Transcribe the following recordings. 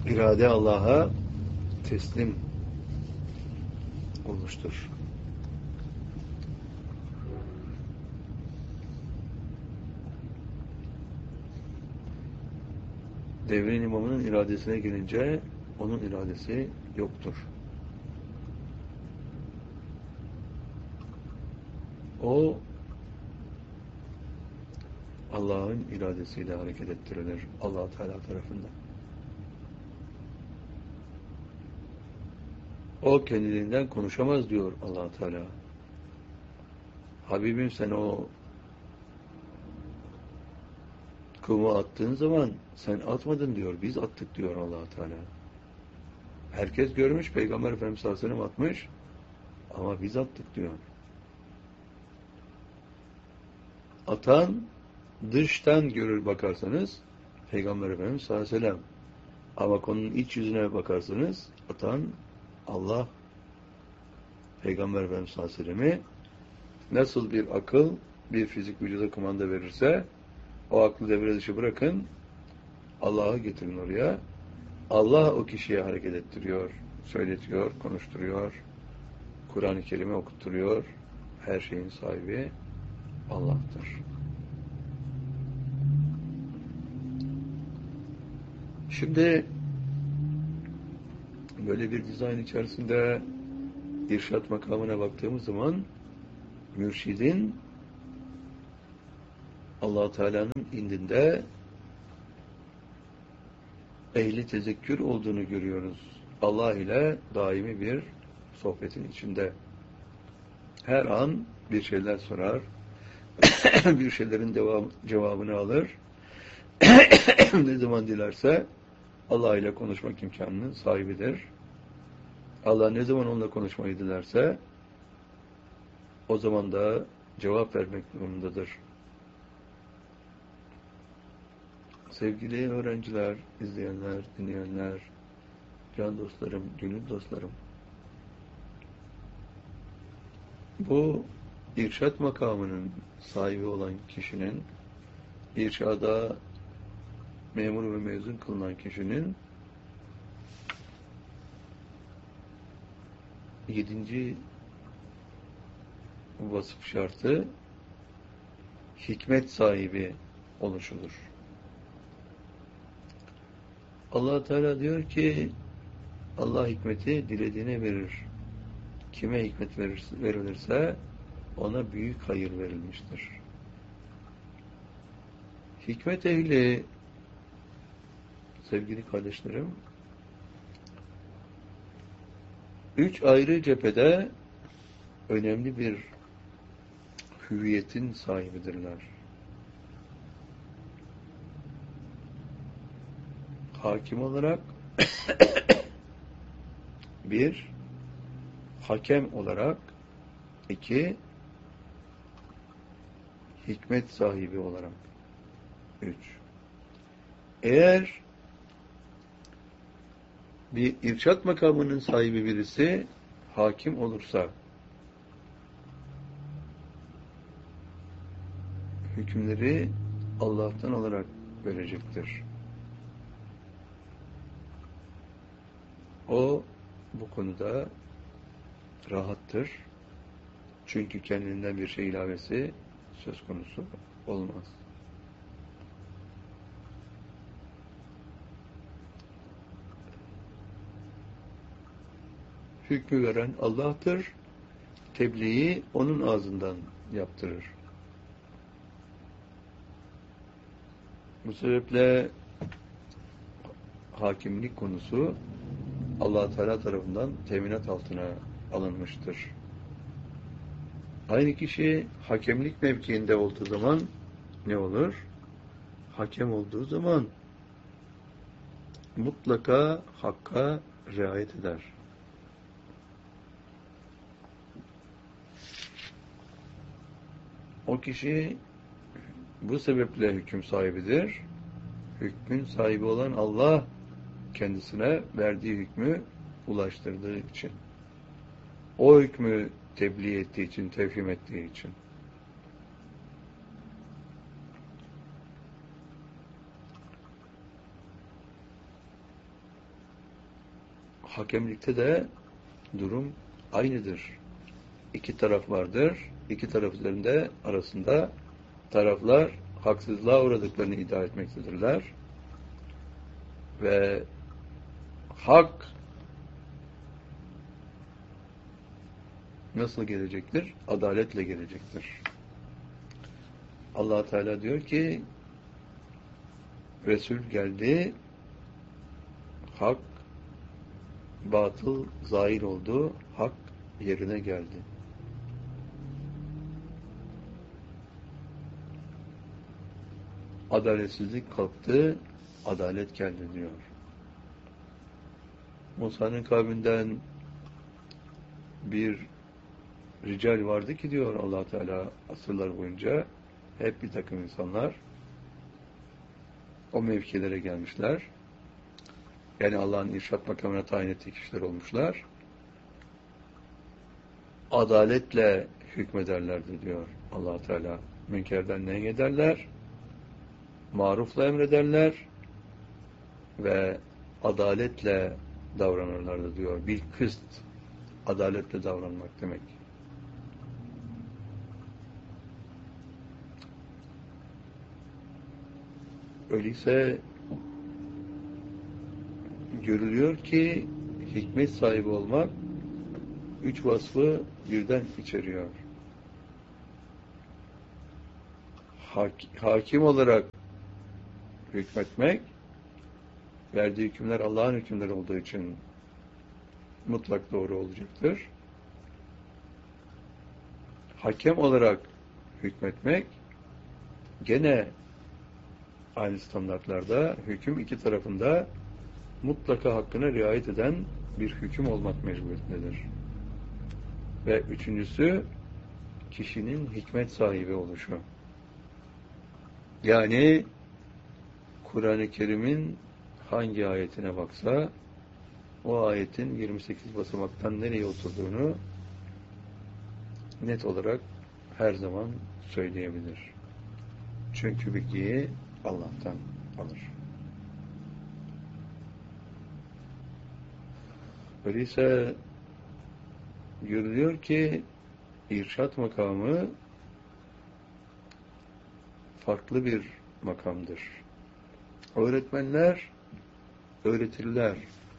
irade Allah'a teslim olmuştur. Devrin imamının iradesine gelince onun iradesi yoktur. O Allah'ın iradesiyle hareket ettirilir. Allah Teala tarafından. O kendiliğinden konuşamaz diyor Allah Teala. Habibim sen o kumu attığın zaman sen atmadın diyor. Biz attık diyor Allah Teala. Herkes görmüş Peygamber Efendimiz sallallahu aleyhi ve sellem atmış ama biz attık diyor. Atan dıştan görür bakarsanız Peygamber Efendimiz sallallahu aleyhi ve sellem. Ama konunun iç yüzüne bakarsanız atan Allah, Peygamber Efendimiz sallallahu aleyhi ve sellem'i nasıl bir akıl, bir fizik vücuda kumanda verirse o aklı devre dışı bırakın, Allah'ı getirin oraya. Allah o kişiye hareket ettiriyor, söyletiyor, konuşturuyor, Kur'an-ı Kerim'i okutturuyor. Her şeyin sahibi Allah'tır. Şimdi böyle bir dizayn içerisinde irşat makamına baktığımız zaman mürşidin Allah Teala'nın indinde ehli tezekkür olduğunu görüyoruz. Allah ile daimi bir sohbetin içinde. Her an bir şeyler sorar, bir şeylerin cevabını alır. Ne zaman dilerse Allah ile konuşmak imkanının sahibidir. Allah ne zaman onunla konuşmayı dilerse o zaman da cevap vermek durumundadır. Sevgili öğrenciler, izleyenler, dinleyenler, can dostlarım, gönül dostlarım, bu irşat makamının sahibi olan kişinin, irşada memur ve mezun kılınan kişinin 7. vasıf şartı hikmet sahibi oluşudur. Allah Teala diyor ki Allah hikmeti dilediğine verir. Kime hikmet verilirse ona büyük hayır verilmiştir. Hikmet ehli, sevgili kardeşlerim, 3 ayrı cephede önemli bir hüviyetin sahibidirler. Hakim olarak, bir, hakem olarak, 2, hikmet sahibi olarak, 3. Eğer bir irşat makamının sahibi birisi hakim olursa, hükümleri Allah'tan olarak verecektir. O bu konuda rahattır. Çünkü kendinden bir şey ilavesi söz konusu olmaz. Hükmü veren Allah'tır. Tebliği onun ağzından yaptırır. Bu sebeple hakimlik konusu Allah Teala tarafından teminat altına alınmıştır. Aynı kişi hakemlik mevkiinde olduğu zaman ne olur? Hakem olduğu zaman mutlaka hakka riayet eder. O kişi bu sebeple hüküm sahibidir. Hükmün sahibi olan Allah kendisine verdiği hükmü ulaştırdığı için. O hükmü tebliğ ettiği için, tevhim ettiği için. hakemlikte de durum aynıdır. İki taraf vardır. İki taraf üzerinde arasında taraflar haksızlığa uğradıklarını iddia etmektedirler. Ve hak nasıl gelecektir? Adaletle gelecektir. Allah Teala diyor ki Resul geldi, hak batıl zahir oldu, hak yerine geldi. Adaletsizlik kalktı, adalet geldi diyor. Musa'nın kavminden bir rical vardı ki diyor Allah Teala asırlar boyunca hep bir takım insanlar o mevkilere gelmişler. Yani Allah'ın irşat makamına tayin ettiği kişiler olmuşlar. Adaletle hükmederlerdi diyor Allah Teala. Münkerden nehyederler, marufla emrederler ve adaletle davranırlardı diyor. Bil kıst, adaletle davranmak demek. Öyleyse görülüyor ki hikmet sahibi olmak üç vasfı birden içeriyor. Hakim olarak hükmetmek, verdiği hükümler Allah'ın hükümleri olduğu için mutlak doğru olacaktır. Hakem olarak hükmetmek, gene aynı standartlarda hüküm iki tarafında mutlaka hakkına riayet eden bir hüküm olmak mecburiyetindedir. Ve üçüncüsü, kişinin hikmet sahibi oluşu. Yani Kur'an-ı Kerim'in hangi ayetine baksa o ayetin 28 basamaktan nereye oturduğunu net olarak her zaman söyleyebilir. Çünkü bilgiyi Allah'tan alır. Öyleyse görülüyor ki irşat makamı farklı bir makamdır. Öğretmenler öğretirler.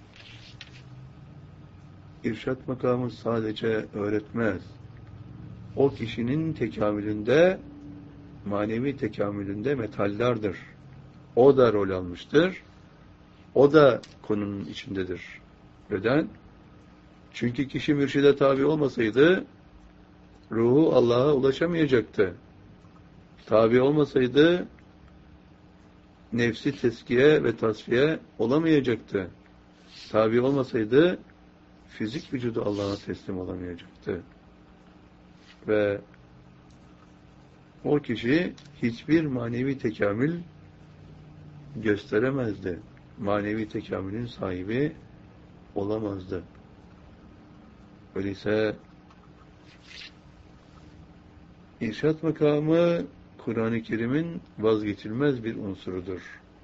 İrşat makamı sadece öğretmez. O kişinin tekamülünde, manevi tekamülünde metallardır. O da rol almıştır. O da konunun içindedir. Neden? Çünkü kişi mürşide tabi olmasaydı ruhu Allah'a ulaşamayacaktı. Tabi olmasaydı nefsi teskiye ve tasfiye olamayacaktı. Tabi olmasaydı fizik vücudu Allah'a teslim olamayacaktı. Ve o kişi hiçbir manevi tekamül gösteremezdi. Manevi tekamülün sahibi olamazdı. Öyleyse irşat makamı Kur'an-ı Kerim'in vazgeçilmez bir unsurudur.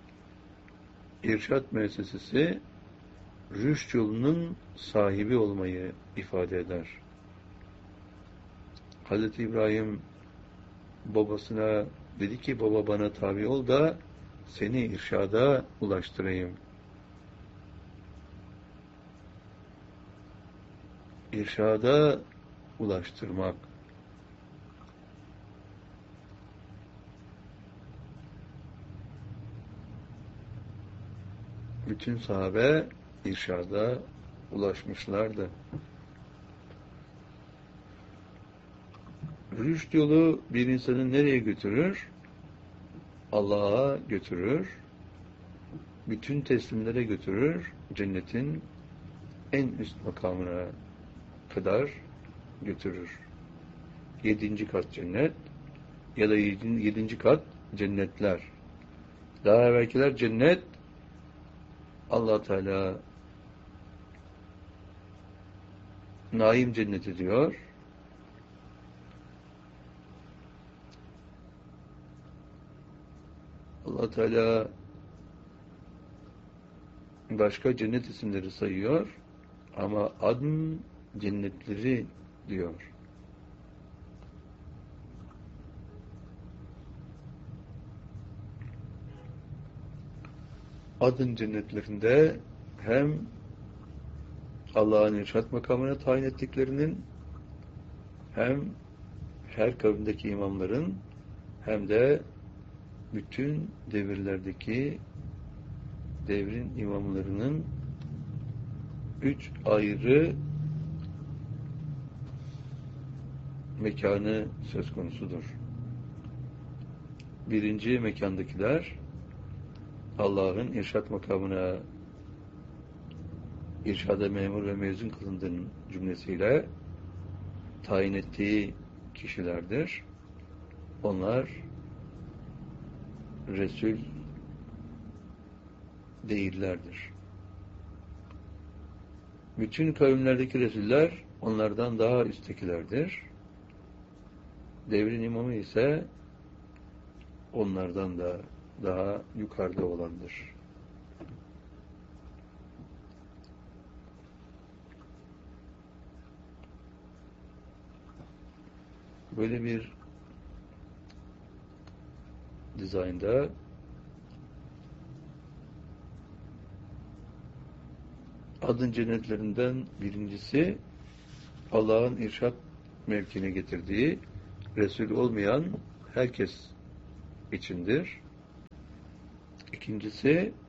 İrşat müessesesi rüşt yolunun sahibi olmayı ifade eder. Hazreti İbrahim babasına dedi ki baba bana tabi ol da seni irşada ulaştırayım. İrşada ulaştırmak. Bütün sahabe irşada ulaşmışlardı. Rüşt yolu bir insanı nereye götürür? Allah'a götürür. Bütün teslimlere götürür. Cennetin en üst makamına kadar götürür. 7. kat cennet ya da 7. kat cennetler. Daha evvelkiler cennet, Allah Teala naim cenneti diyor. Allah Teala başka cennet isimleri sayıyor. Ama adn cennetleri diyor. Adn cennetlerinde hem Allah'ın irşad makamına tayin ettiklerinin, hem her kavimdeki imamların, hem de bütün devirlerdeki devrin imamlarının 3 ayrı mekanı söz konusudur. Birinci mekandakiler Allah'ın irşad makamına irşada memur ve mezun kılındığının cümlesiyle tayin ettiği kişilerdir. Onlar Resul değillerdir. Bütün kavimlerdeki Resuller onlardan daha üsttekilerdir. Devrin imamı ise onlardan da daha yukarıda olandır. Böyle bir dizaynda adın cennetlerinden birincisi Allah'ın irşad mevkine getirdiği Resul olmayan herkes içindir. İkincisi